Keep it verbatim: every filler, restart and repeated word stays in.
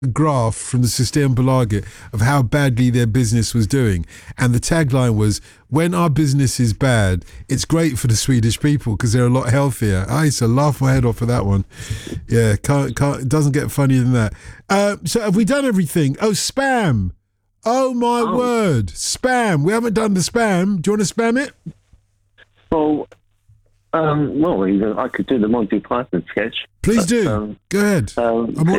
graph from the Systembolaget of how badly their business was doing, and the tagline was, when our business is bad, it's great for the Swedish people because they're a lot healthier. I used to laugh my head off for that one. Yeah, can't, can't, it doesn't get funnier than that. Uh, so have we done everything? Oh, spam. Oh my Oh. word, spam. We haven't done the spam. Do you want to spam it? Well, um, well, you know, I could do the Monty Python sketch. Please but, do. Um, Go ahead. um, I'm all